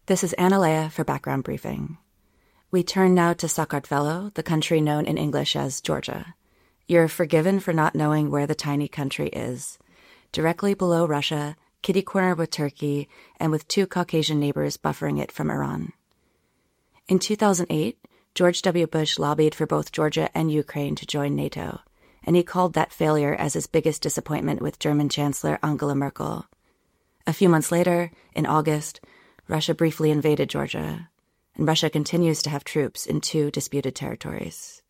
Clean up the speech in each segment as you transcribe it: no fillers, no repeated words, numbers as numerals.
This is Analea for Background Briefing. We turn now to Sakartvelo, the country known in English as Georgia. You're forgiven for not knowing where the tiny country is. Directly below Russia, kitty-corner with Turkey, and with two Caucasian neighbors buffering it from Iran. In 2008, George W. Bush lobbied for both Georgia and Ukraine to join NATO, and he called that failure as his biggest disappointment with German Chancellor Angela Merkel. A few months later, in August, Russia briefly invaded Georgia, and Russia continues to have troops in two disputed territories.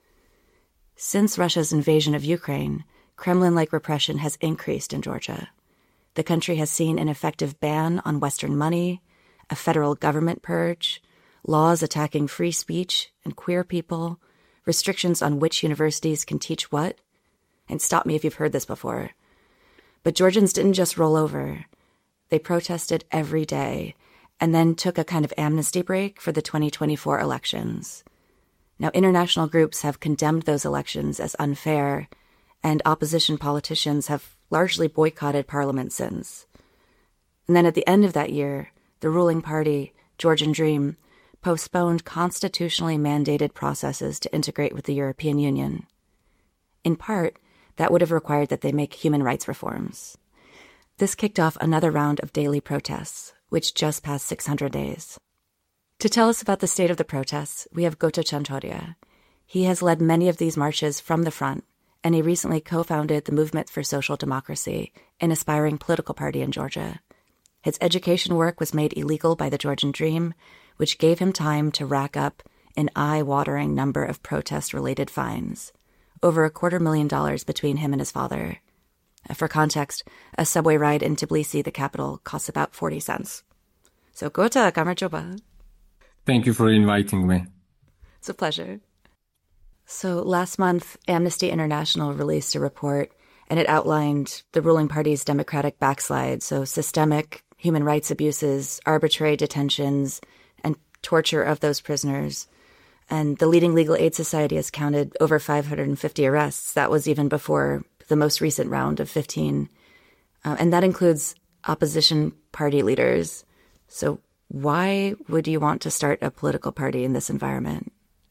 Since Russia's invasion of Ukraine, Kremlin-like repression has increased in Georgia. The country has seen an effective ban on Western money, a federal government purge, laws attacking free speech and queer people, restrictions on which universities can teach what. And stop me if you've heard this before. But Georgians didn't just roll over. They protested every day, and then took a kind of amnesty break for the 2024 elections. Now, international groups have condemned those elections as unfair, and opposition politicians have largely boycotted parliament since. And then at the end of that year, the ruling party, Georgian Dream, postponed constitutionally mandated processes to integrate with the European Union. In part, that would have required that they make human rights reforms. This kicked off another round of daily protests, which just passed 600 days. To tell us about the state of the protests, we have Goto Chantoria. He has led many of these marches from the front, and he recently co-founded the Movement for Social Democracy, an aspiring political party in Georgia. His education work was made illegal by the Georgian Dream, which gave him time to rack up an eye-watering number of protest-related fines, over $250,000 between him and his father. For context, a subway ride in Tbilisi, the capital, costs about 40 cents. So, Gota, kamar coba. Thank you for inviting me. It's a pleasure. So, last month, Amnesty International released a report, and it outlined the ruling party's democratic backslide, so systemic human rights abuses, arbitrary detentions, and torture of those prisoners. And the leading legal aid society has counted over 550 arrests. That was even before the most recent round of 15. And that includes opposition party leaders. So why would you want to start a political party in this environment?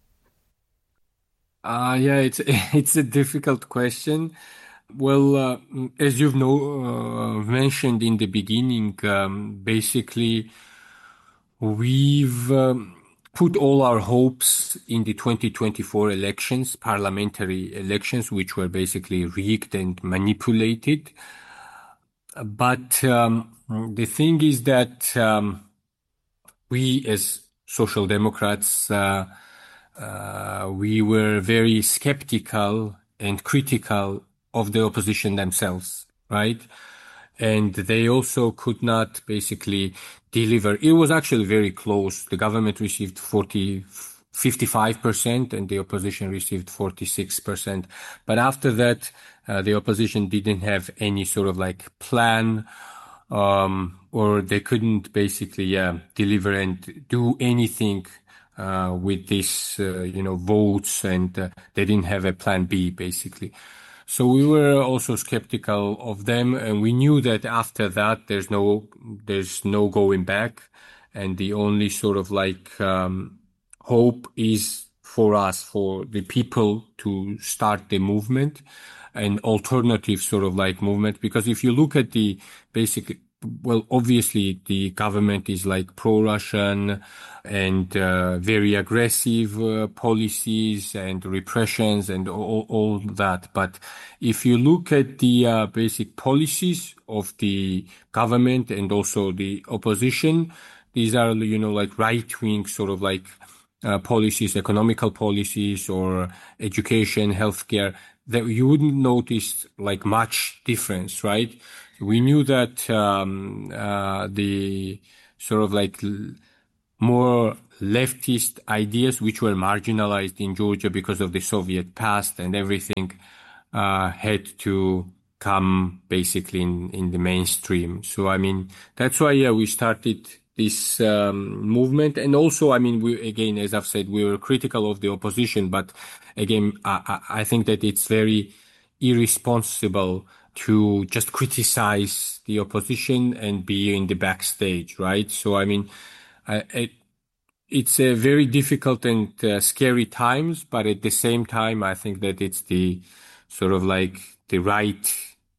It's a difficult question. Well, as you've mentioned in the beginning, basically we've put all our hopes in the 2024 elections, parliamentary elections, which were basically rigged and manipulated. But the thing is that we as Social Democrats, we were very skeptical and critical of the opposition themselves, right? And they also could not basically deliver. It was actually very close. The government received 55% and the opposition received 46%. But after that, the opposition didn't have any sort of like plan, or they couldn't basically, deliver and do anything, with this, votes, and they didn't have a plan B basically. So we were also skeptical of them, and we knew that after that there's no going back, and the only sort of like hope is for us, for the people, to start the movement, an alternative sort of like movement. Because if you look at the basic, well, obviously the government is like pro-Russian and very aggressive policies and repressions and all that. But if you look at the basic policies of the government and also the opposition, these are, like right-wing sort of like policies, economical policies or education, healthcare, that you wouldn't notice like much difference, right? We knew that the sort of like more leftist ideas, which were marginalized in Georgia because of the Soviet past and everything, had to come basically in the mainstream. So, I mean, that's why, we started this movement. And also, I mean, again, as I've said, we were critical of the opposition, but again, I think that it's very irresponsible to just criticize the opposition and be in the backstage, right? So, I mean, it's a very difficult and scary times, but at the same time, I think that it's the sort of like the right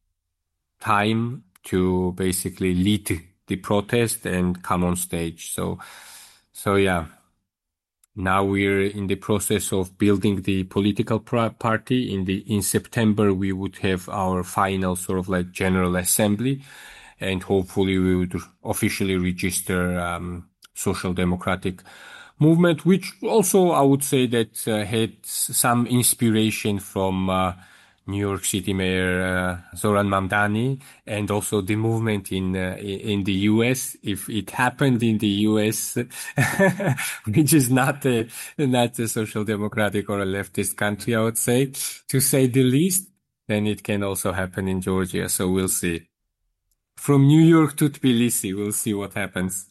time to basically lead the protest and come on stage. So yeah. Now we're in the process of building the political party. In September, we would have our final sort of like general assembly, and hopefully we would officially register Social Democratic Movement, which also I would say that had some inspiration from New York City Mayor Zoran Mamdani, and also the movement in the US. If it happened in the US, which is not a social democratic or a leftist country, I would say, to say the least, then it can also happen in Georgia. So we'll see. From New York to Tbilisi, we'll see what happens.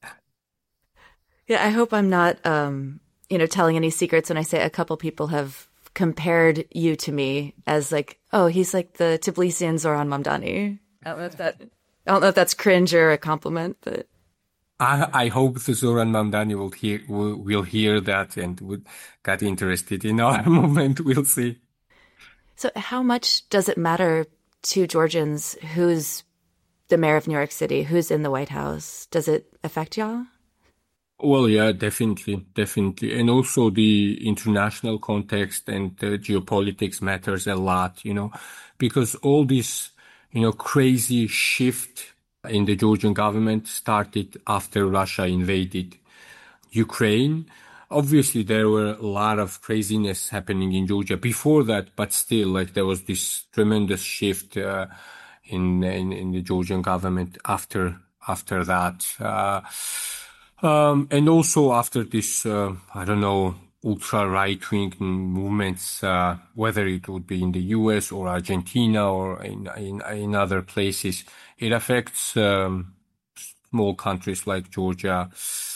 Yeah, I hope I'm not, telling any secrets when I say a couple people have compared you to me as like, oh, he's like the Tbilisian Zoran Mamdani. I don't know if that's cringe or a compliment, but I hope the Zoran Mamdani will hear that and would get interested in our movement. We'll see. So how much does it matter to Georgians who's the mayor of New York City, who's in the White House? Does it affect y'all? Well, yeah, definitely. And also the international context and geopolitics matters a lot, because all this, crazy shift in the Georgian government started after Russia invaded Ukraine. Obviously, there were a lot of craziness happening in Georgia before that, but still, like, there was this tremendous shift in the Georgian government after that. And also after this, ultra right-wing movements, whether it would be in the US or Argentina or in other places, it affects small countries like Georgia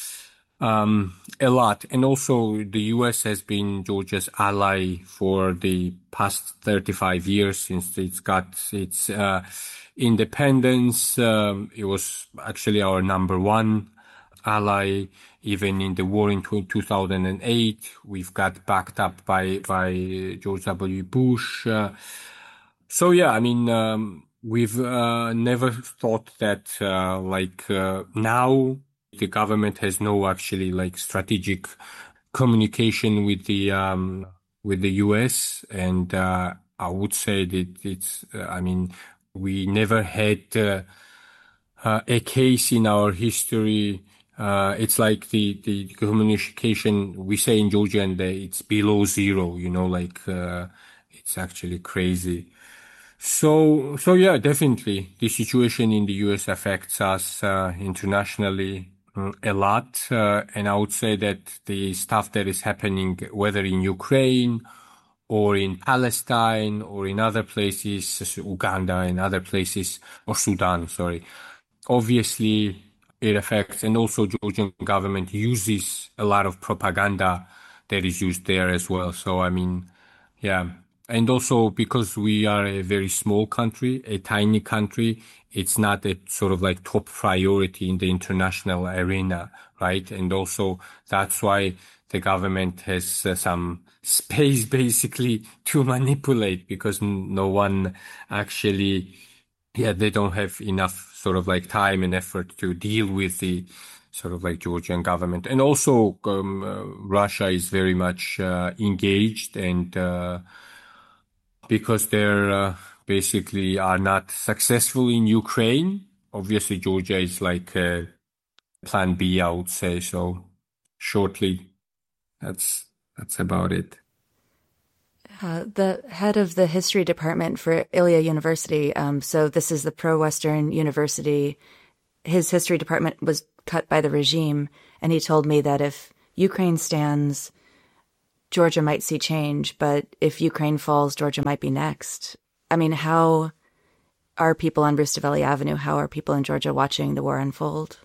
a lot. And also the US has been Georgia's ally for the past 35 years since it's got its independence. It was actually our number one ally. Even in the war in 2008, we've got backed up by George W. Bush. So yeah, I mean, we've never thought that now the government has no actually like strategic communication with the US, and I would say that it's we never had a case in our history. It's like the communication we say in Georgia, and it's below zero, it's actually crazy. So yeah, definitely the situation in the US affects us internationally a lot, and I would say that the stuff that is happening, whether in Ukraine or in Palestine or in other places, Uganda and other places, or Sudan, sorry, obviously it affects, and also Georgian government uses a lot of propaganda that is used there as well. So I mean, yeah. And also because we are a very small country, a tiny country, it's not a sort of like top priority in the international arena, right? And also that's why the government has some space basically to manipulate, because no one actually, they don't have enough sort of like time and effort to deal with the sort of like Georgian government. And also Russia is very much engaged, and because they're basically are not successful in Ukraine. Obviously, Georgia is like plan B, I would say. So shortly, that's about it. The head of the history department for Ilia University, so this is the pro-Western university, his history department was cut by the regime, and he told me that if Ukraine stands, Georgia might see change, but if Ukraine falls, Georgia might be next. I mean, how are people on Rustaveli Avenue, how are people in Georgia watching the war unfold?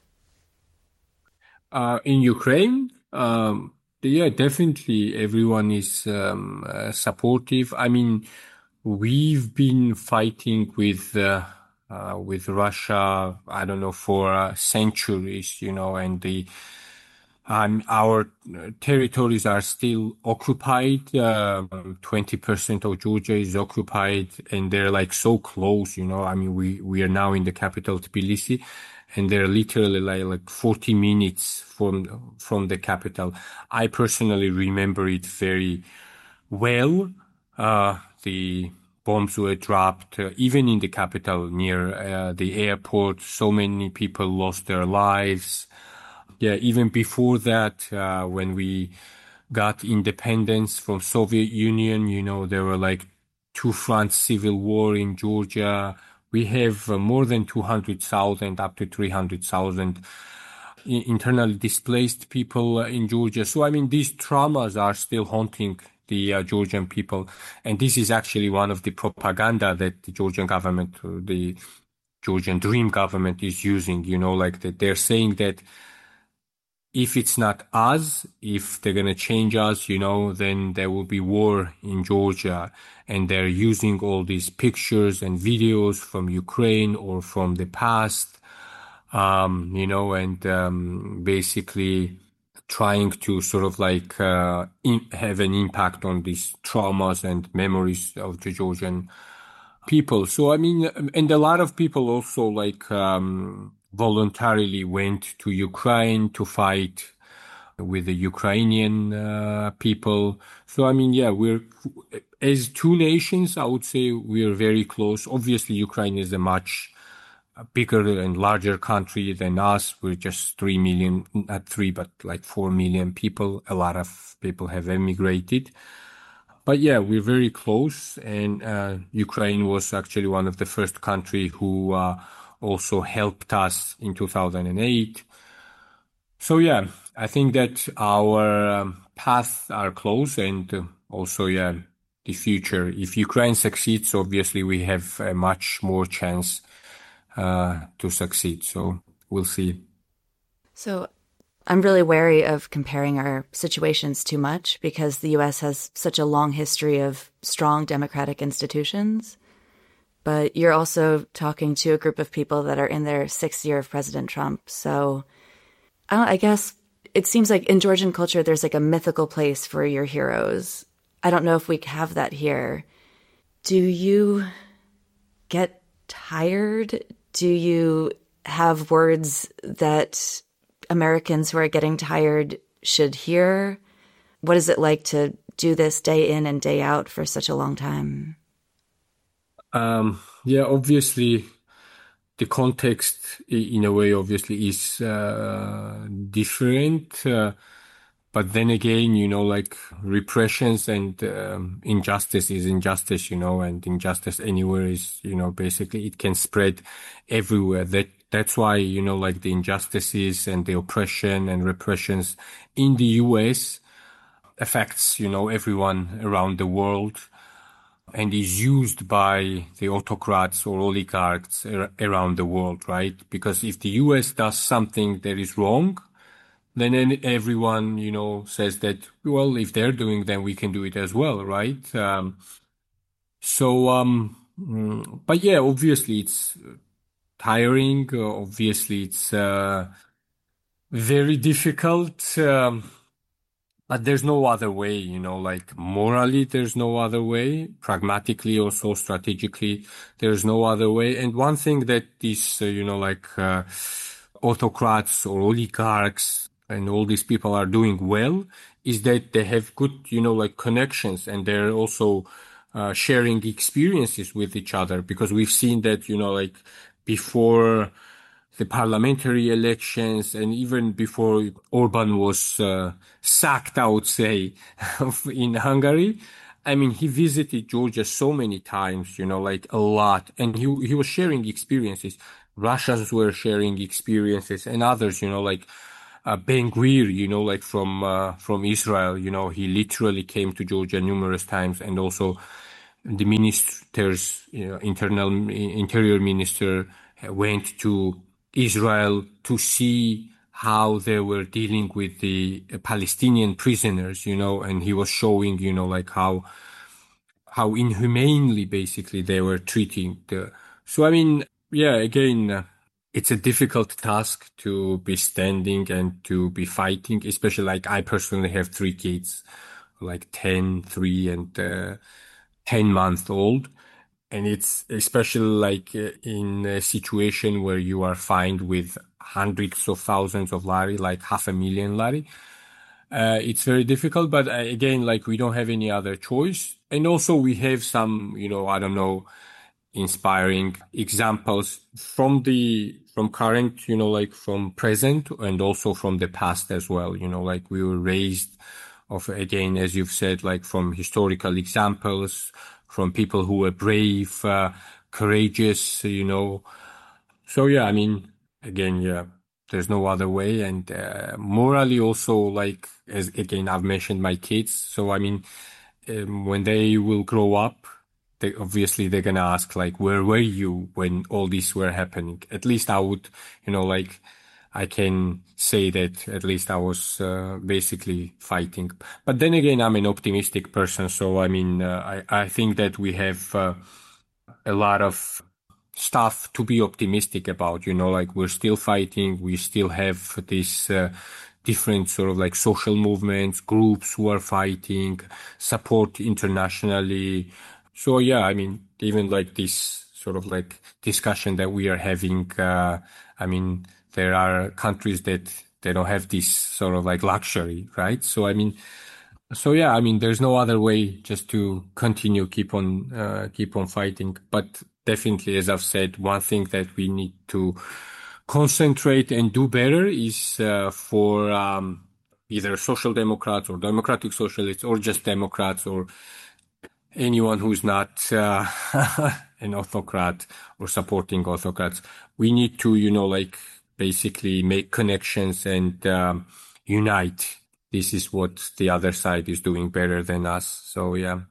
In Ukraine, yeah, definitely everyone is supportive. I mean, we've been fighting with with Russia, I don't know, for centuries, and our territories are still occupied. 20% of Georgia is occupied, and they're like so close, I mean, we are now in the capital, Tbilisi, and they're literally like 40 minutes from the capital. I personally remember it very well. The bombs were dropped even in the capital near the airport. So many people lost their lives. Yeah, even before that, when we got independence from Soviet Union, there were like two fronts civil war in Georgia. We have more than 200,000, up to 300,000 internally displaced people in Georgia. So, I mean, these traumas are still haunting the Georgian people. And this is actually one of the propaganda that the Georgian government, or the Georgian Dream government is using, like that they're saying that if it's not us, if they're going to change us, then there will be war in Georgia. And they're using all these pictures and videos from Ukraine or from the past, basically trying to sort of like have an impact on these traumas and memories of the Georgian people. So, I mean, and a lot of people also like voluntarily went to Ukraine to fight with the Ukrainian people. So, I mean, yeah, as two nations, I would say we're very close. Obviously, Ukraine is a much bigger and larger country than us. We're just 3 million, not 3, but like 4 million people. A lot of people have emigrated. But yeah, we're very close, and Ukraine was actually one of the first country who also helped us in 2008. So yeah, I think that our paths are close, and also, yeah, the future. If Ukraine succeeds, obviously we have a much more chance to succeed. So we'll see. So I'm really wary of comparing our situations too much because the U.S. has such a long history of strong democratic institutions. But you're also talking to a group of people that are in their sixth year of President Trump. So I guess it seems like in Georgian culture, there's like a mythical place for your heroes. I don't know if we have that here. Do you get tired? Do you have words that Americans who are getting tired should hear? What is it like to do this day in and day out for such a long time? Yeah, obviously the context in a way obviously is different. But then again, like repressions and injustice is injustice, and injustice anywhere is, basically it can spread everywhere. That's why, like the injustices and the oppression and repressions in the US affects, everyone around the world and is used by the autocrats or oligarchs around the world, right? Because if the US does something that is wrong, then everyone, says that, well, if they're doing, then we can do it as well, right? But yeah, obviously it's tiring. Obviously it's very difficult. But there's no other way, like morally, there's no other way. Pragmatically, also strategically, there's no other way. And one thing that these, autocrats or oligarchs and all these people are doing well is that they have good, connections, and they're also sharing experiences with each other, because we've seen that, before the parliamentary elections and even before Orban was sacked, I would say, in Hungary. I mean, he visited Georgia so many times, a lot, and he was sharing experiences. Russians were sharing experiences, and others, Ben-Gvir, from Israel, he literally came to Georgia numerous times, and also the ministers, interior minister went to Israel to see how they were dealing with the Palestinian prisoners, and he was showing, how inhumanely basically they were treating the. So, I mean, yeah, again, it's a difficult task to be standing and to be fighting, especially like I personally have 3 kids, like 10, 3, and 10-month old. And it's especially like in a situation where you are fined with hundreds of thousands of lari, like 500,000 lari. It's very difficult, but again, like we don't have any other choice. And also we have some, I don't know, inspiring examples from current, like from present and also from the past as well. Like we were raised of, again, as you've said, like from historical examples, from people who were brave, courageous, So yeah, I mean, again, yeah, there's no other way. And morally also, like, as again, I've mentioned my kids. So I mean, when they will grow up, they're gonna ask like, where were you when all these were happening? At least I would, like, I can say that at least I was basically fighting. But then again, I'm an optimistic person, so I mean, I think that we have a lot of stuff to be optimistic about. Like we're still fighting, we still have this different sort of like social movements, groups who are fighting, support internationally. So yeah, I mean, even like this sort of like discussion that we are having, I mean, there are countries that they don't have this sort of like luxury, right? So I mean, yeah, I mean, there's no other way just to continue, keep on fighting. But definitely, as I've said, one thing that we need to concentrate and do better is for either social democrats or democratic socialists or just Democrats or anyone who's not an autocrat or supporting autocrats. We need to, like basically make connections and unite. This is what the other side is doing better than us. So, yeah.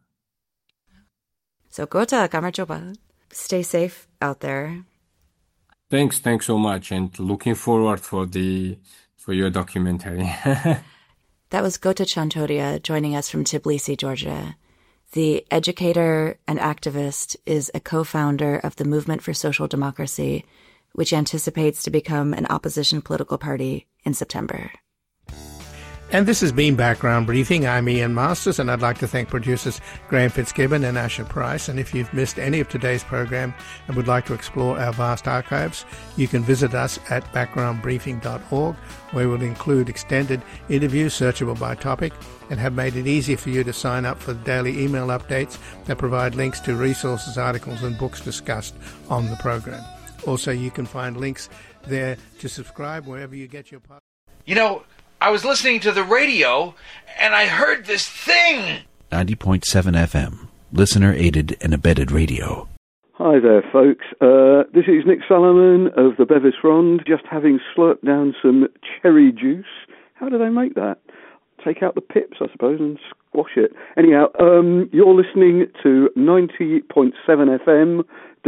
So, Gota, Gamarjoba. Stay safe out there. Thanks so much. And looking forward for your documentary. That was Gota Chantoria joining us from Tbilisi, Georgia. The educator and activist is a co-founder of the Movement for Social Democracy, which anticipates to become an opposition political party in September. And this has been Background Briefing. I'm Ian Masters, and I'd like to thank producers Graham Fitzgibbon and Asher Price. And if you've missed any of today's program and would like to explore our vast archives, you can visit us at backgroundbriefing.org, where we'll include extended interviews searchable by topic and have made it easy for you to sign up for daily email updates that provide links to resources, articles, and books discussed on the program. Also, you can find links there to subscribe wherever you get your podcast. I was listening to the radio, and I heard this thing! 90.7 FM, listener-aided and abetted radio. Hi there, folks. This is Nick Solomon of the Bevis Frond, just having slurped down some cherry juice. How do they make that? Take out the pips, I suppose, and squash it. Anyhow, you're listening to 90.7 FM,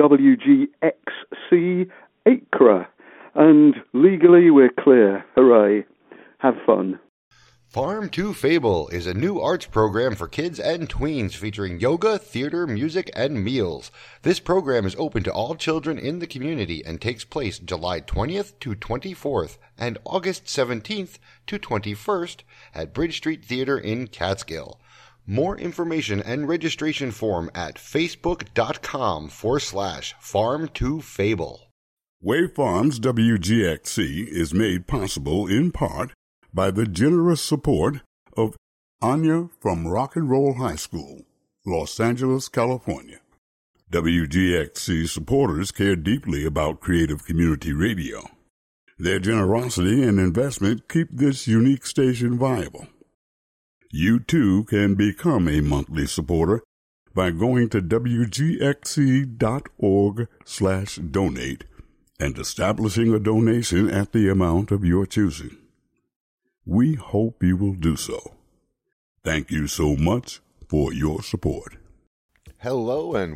WGXC, Accra. And legally, we're clear. Hooray. Have fun. Farm to Fable is a new arts program for kids and tweens featuring yoga, theater, music, and meals. This program is open to all children in the community and takes place July 20th to 24th and August 17th to 21st at Bridge Street Theater in Catskill. More information and registration form at facebook.com/farm2fable. Wave Farms WGXC is made possible in part by the generous support of Anya from Rock and Roll High School, Los Angeles, California. WGXC supporters care deeply about creative community radio. Their generosity and investment keep this unique station viable. You too can become a monthly supporter by going to wgxc.org/donate and establishing a donation at the amount of your choosing. We hope you will do so. Thank you so much for your support. Hello and